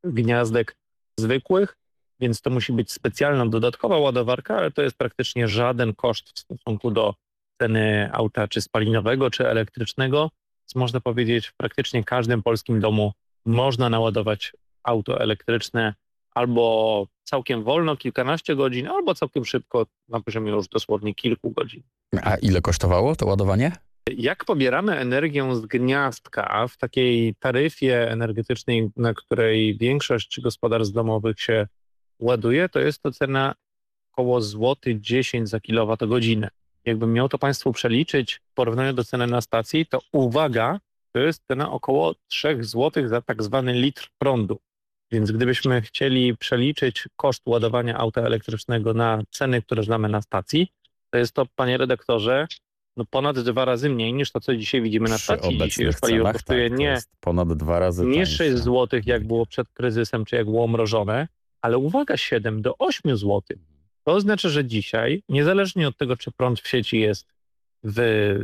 gniazdek zwykłych, więc to musi być specjalna, dodatkowa ładowarka, ale to jest praktycznie żaden koszt w stosunku do ceny auta czy spalinowego, czy elektrycznego. Więc można powiedzieć, w praktycznie każdym polskim domu można naładować auto elektryczne albo całkiem wolno, kilkanaście godzin, albo całkiem szybko, na poziomie już dosłownie kilku godzin. A ile kosztowało to ładowanie? Jak pobieramy energię z gniazdka w takiej taryfie energetycznej, na której większość gospodarstw domowych się ładuje, to jest to cena około złoty 10 za kilowatogodzinę. Jakbym miał to Państwu przeliczyć w porównaniu do ceny na stacji, to uwaga, to jest cena około 3 zł za tak zwany litr prądu. Więc gdybyśmy chcieli przeliczyć koszt ładowania auta elektrycznego na ceny, które znamy na stacji, to jest to, panie redaktorze, ponad 2 razy mniej niż to, co dzisiaj widzimy na Przy stacji. Dzisiaj już obecnych paliwo cenach kosztuje to nie, jest ponad 2 razy nie tańsze. 6 zł, jak było przed kryzysem, czy jak było mrożone, ale uwaga, 7 do 8 zł. To oznacza, że dzisiaj, niezależnie od tego, czy prąd w sieci jest w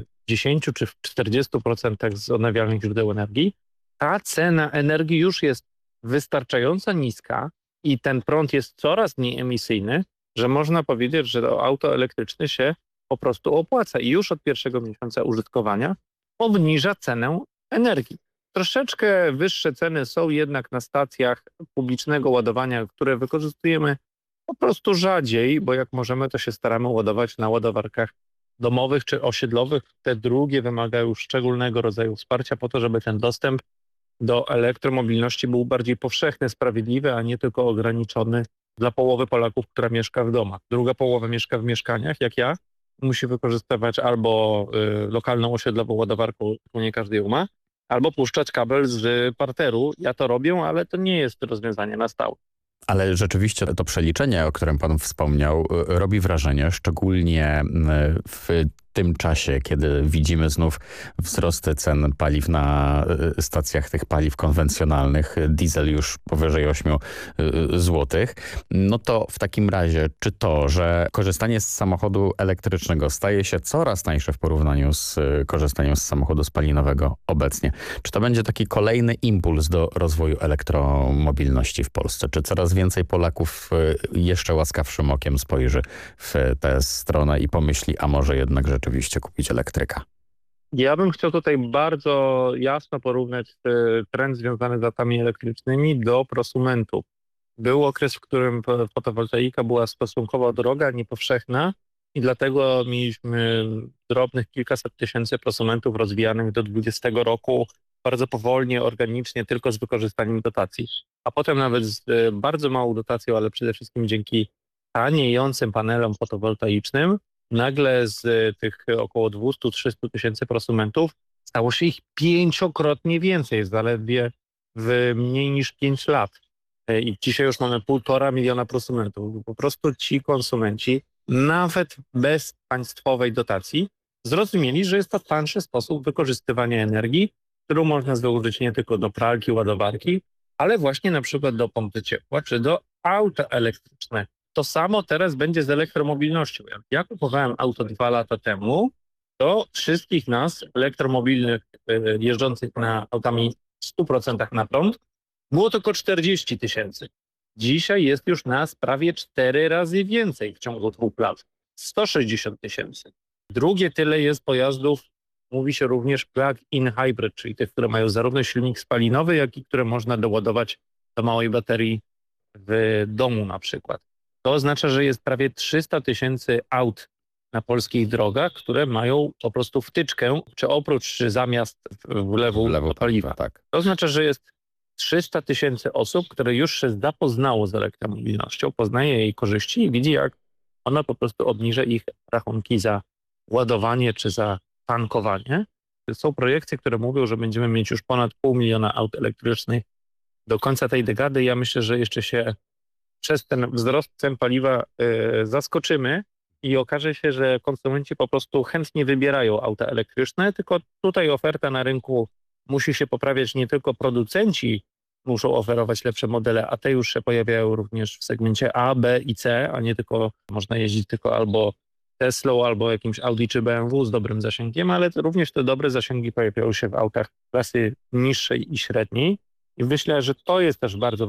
10 czy w 40% z odnawialnych źródeł energii, ta cena energii już jest wystarczająco niska i ten prąd jest coraz mniej emisyjny, że można powiedzieć, że to auto elektryczne się po prostu opłaca i już od pierwszego miesiąca użytkowania obniża cenę energii. Troszeczkę wyższe ceny są jednak na stacjach publicznego ładowania, które wykorzystujemy po prostu rzadziej, bo jak możemy, to się staramy ładować na ładowarkach domowych czy osiedlowych. Te drugie wymagają szczególnego rodzaju wsparcia po to, żeby ten dostęp do elektromobilności był bardziej powszechny, sprawiedliwy, a nie tylko ograniczony dla połowy Polaków, która mieszka w domach. Druga połowa mieszka w mieszkaniach, jak ja, musi wykorzystywać albo lokalną osiedlową ładowarkę, bo nie każdy ją ma, albo puszczać kabel z parteru. Ja to robię, ale to nie jest rozwiązanie na stałe. Ale rzeczywiście to przeliczenie, o którym pan wspomniał, robi wrażenie, szczególnie w tym czasie, kiedy widzimy znów wzrosty cen paliw na stacjach tych paliw konwencjonalnych, diesel już powyżej 8 zł, no to w takim razie, czy to, że korzystanie z samochodu elektrycznego staje się coraz tańsze w porównaniu z korzystaniem z samochodu spalinowego obecnie, czy to będzie taki kolejny impuls do rozwoju elektromobilności w Polsce? Czy coraz więcej Polaków jeszcze łaskawszym okiem spojrzy w tę stronę i pomyśli, a może jednak rzeczywiście kupić elektryka? Ja bym chciał tutaj bardzo jasno porównać trend związany z autami elektrycznymi do prosumentów. Był okres, w którym fotowoltaika była stosunkowo droga, niepowszechna i dlatego mieliśmy drobnych kilkaset tysięcy prosumentów rozwijanych do 2020 roku bardzo powolnie, organicznie, tylko z wykorzystaniem dotacji. A potem nawet z bardzo małą dotacją, ale przede wszystkim dzięki taniejącym panelom fotowoltaicznym, nagle z tych około 200-300 tysięcy prosumentów stało się ich 5-krotnie więcej, zaledwie w mniej niż 5 lat. I dzisiaj już mamy 1,5 miliona prosumentów. Po prostu ci konsumenci, nawet bez państwowej dotacji, zrozumieli, że jest to tańszy sposób wykorzystywania energii, którą można zużyć nie tylko do pralki, ładowarki, ale właśnie na przykład do pompy ciepła czy do auta elektrycznego. To samo teraz będzie z elektromobilnością. Jak ja kupowałem auto 2 lata temu, to wszystkich nas elektromobilnych jeżdżących na autami w 100% na prąd było tylko 40 tysięcy. Dzisiaj jest już nas prawie 4 razy więcej w ciągu 2 lat. 160 tysięcy. Drugie tyle jest pojazdów, mówi się również plug-in hybrid, czyli tych, które mają zarówno silnik spalinowy, jak i które można doładować do małej baterii w domu na przykład. To oznacza, że jest prawie 300 tysięcy aut na polskich drogach, które mają po prostu wtyczkę, czy oprócz, czy zamiast wlewu paliwa. Tak. To oznacza, że jest 300 tysięcy osób, które już się zapoznało z elektromobilnością, poznaje jej korzyści i widzi, jak ona po prostu obniży ich rachunki za ładowanie czy za tankowanie. Są projekcje, które mówią, że będziemy mieć już ponad 500 000 aut elektrycznych do końca tej dekady. Ja myślę, że jeszcze się przez ten wzrost cen paliwa zaskoczymy i okaże się, że konsumenci po prostu chętnie wybierają auta elektryczne, tylko tutaj oferta na rynku musi się poprawiać, nie tylko producenci muszą oferować lepsze modele, a te już się pojawiają również w segmencie A, B i C, a nie tylko można jeździć tylko albo Teslą, albo jakimś Audi czy BMW z dobrym zasięgiem, ale również te dobre zasięgi pojawiają się w autach klasy niższej i średniej. I myślę, że to jest też bardzo